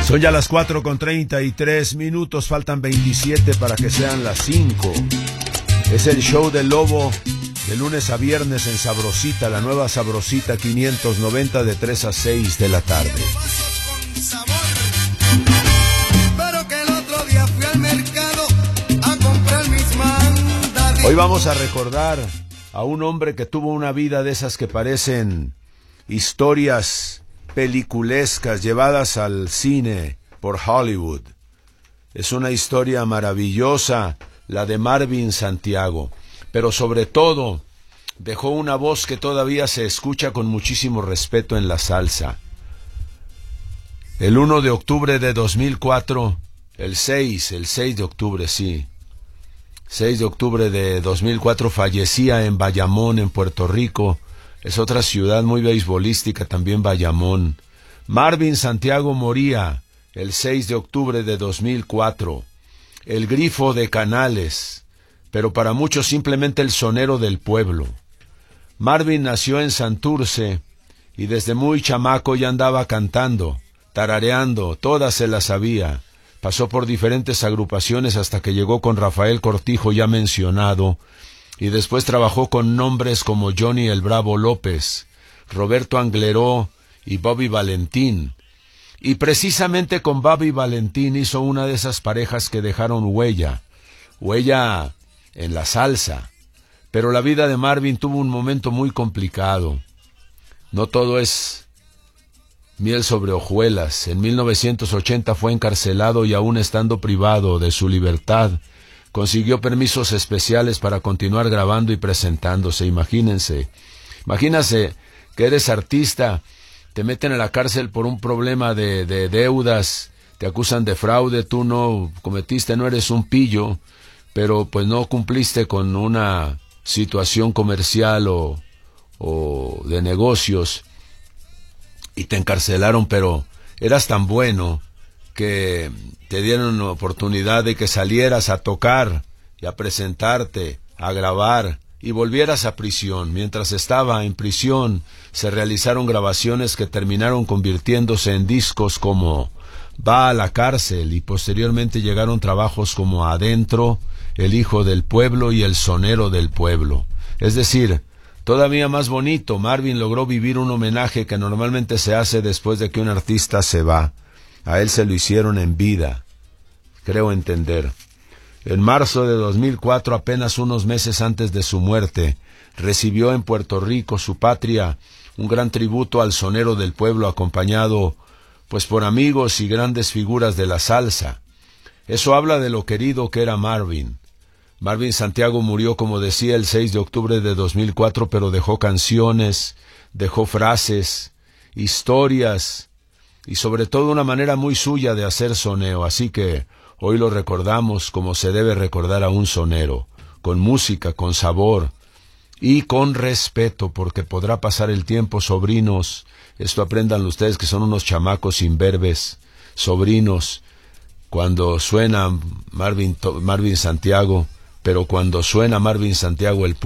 Son ya las 4:33, faltan 27 para que sean las 5. Es el show del Lobo, de lunes a viernes en Sabrosita, la nueva Sabrosita 590, de 3 a 6 de la tarde. Hoy vamos a recordar a un hombre que tuvo una vida de esas que parecen historias peliculescas llevadas al cine por Hollywood. Es una historia maravillosa, la de Marvin Santiago, pero sobre todo dejó una voz que todavía se escucha con muchísimo respeto en la salsa. El 1 de octubre de 2004, el 6 de octubre, sí. 6 de octubre de 2004 fallecía en Bayamón, en Puerto Rico. Es otra ciudad muy beisbolística también, Bayamón. Marvin Santiago moría el 6 de octubre de 2004. El grifo de Canales, pero para muchos simplemente el sonero del pueblo. Marvin nació en Santurce y desde muy chamaco ya andaba cantando, tarareando, todas se las sabía. Pasó por diferentes agrupaciones hasta que llegó con Rafael Cortijo, ya mencionado, y después trabajó con nombres como Johnny el Bravo López, Roberto Angleró y Bobby Valentín. Y precisamente con Bobby Valentín hizo una de esas parejas que dejaron huella en la salsa. Pero la vida de Marvin tuvo un momento muy complicado. No todo es miel sobre hojuelas. En 1980 fue encarcelado y aún estando privado de su libertad, consiguió permisos especiales para continuar grabando y presentándose. Imagínense que eres artista, te meten a la cárcel por un problema de deudas, te acusan de fraude, tú no cometiste, no eres un pillo, pero pues no cumpliste con una situación comercial o de negocios y te encarcelaron, pero eras tan bueno que te dieron la oportunidad de que salieras a tocar y a presentarte, a grabar, y volvieras a prisión. Mientras estaba en prisión, se realizaron grabaciones que terminaron convirtiéndose en discos como Va a la cárcel, y posteriormente llegaron trabajos como Adentro, El hijo del pueblo y El sonero del pueblo. Es decir, todavía más bonito, Marvin logró vivir un homenaje que normalmente se hace después de que un artista se va. A él se lo hicieron en vida, creo entender. En marzo de 2004, apenas unos meses antes de su muerte, recibió en Puerto Rico, su patria, un gran tributo al sonero del pueblo, acompañado pues por amigos y grandes figuras de la salsa. Eso habla de lo querido que era Marvin. Marvin Santiago murió, como decía, el 6 de octubre de 2004, pero dejó canciones, dejó frases, historias, y sobre todo una manera muy suya de hacer soneo. Así que hoy lo recordamos como se debe recordar a un sonero, con música, con sabor y con respeto, porque podrá pasar el tiempo, sobrinos. Esto apréndanlo ustedes que son unos chamacos imberbes, sobrinos, cuando suena Marvin Santiago, pero cuando suena Marvin Santiago el